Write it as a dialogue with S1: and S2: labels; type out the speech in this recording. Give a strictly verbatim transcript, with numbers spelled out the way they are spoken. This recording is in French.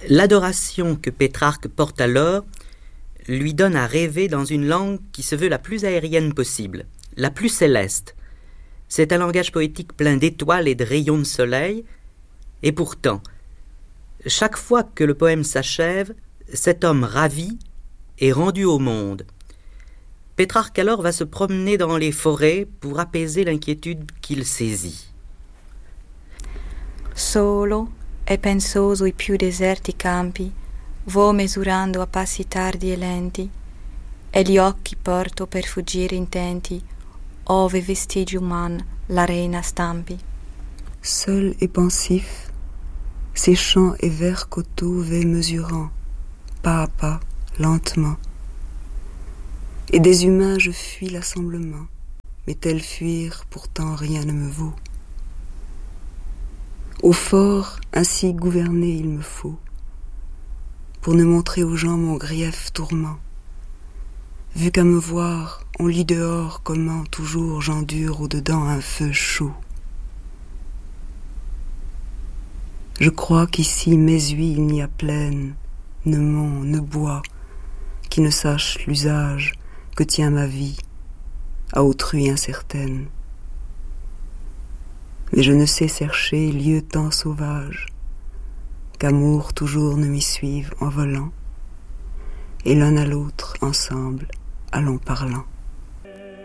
S1: L'adoration que Pétrarque porte alors lui donne à rêver dans une langue qui se veut la plus aérienne possible, la plus céleste. C'est un langage poétique plein d'étoiles et de rayons de soleil, et pourtant, chaque fois que le poème s'achève, cet homme ravi est rendu au monde. Pétrarque alors va se promener dans les forêts pour apaiser l'inquiétude qu'il saisit.
S2: Solo e pensoso i più deserti campi, vo mesurando a passi tardi e lenti, e gli occhi porto per fuggire intenti, ove vestigi uman la reina stampi.
S3: Seul et pensif, ces champs et verts coteaux vais mesurant, pas à pas, lentement. Et des humains je fuis l'assemblement, mais tel fuir pourtant rien ne me vaut. Au fort, ainsi gouverné il me faut, pour ne montrer aux gens mon grief tourment. Vu qu'à me voir, on lit dehors comment toujours j'endure au-dedans un feu chaud. Je crois qu'ici mes huiles n'y a plaine, ne mont, ne bois, qui ne sache l'usage que tient ma vie, à autrui incertaine. Mais je ne sais chercher lieu tant sauvage, qu'amour toujours ne m'y suive en volant, et l'un à l'autre ensemble allons parlant.